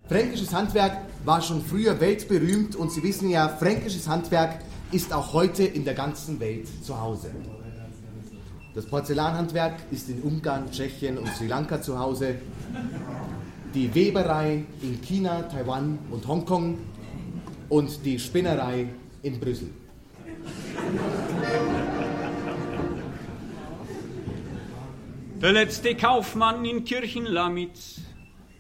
Fränkisches Handwerk war schon früher weltberühmt und Sie wissen ja, fränkisches Handwerk ist auch heute in der ganzen Welt zu Hause. Das Porzellanhandwerk ist in Ungarn, Tschechien und Sri Lanka zu Hause. Die Weberei in China, Taiwan und Hongkong und die Spinnerei in Brüssel. Der letzte Kaufmann in Kirchenlamitz